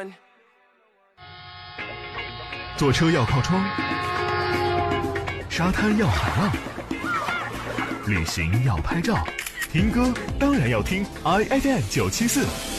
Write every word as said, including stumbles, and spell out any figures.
坐车要靠窗，沙滩要海浪，旅行要拍照，听歌当然要听 I F M 九七四。